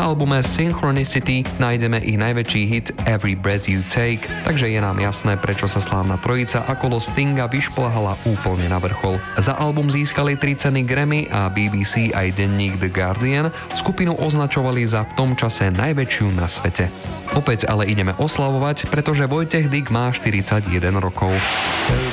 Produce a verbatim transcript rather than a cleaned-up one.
albume Synchronicity nájdeme ich najväčší hit Every Breath You Take, takže je nám jasné, prečo sa slávna trojica okolo Stinga vyšplhala úplne na vrchol. Za album získali tri ceny Grammy a bé bé cé aj denník The Guardian skupinu označovali za v tom čase najväčšiu na svete. Opäť ale ideme oslavovať, pretože Vojtech Dyk má štyridsaťjeden rokov.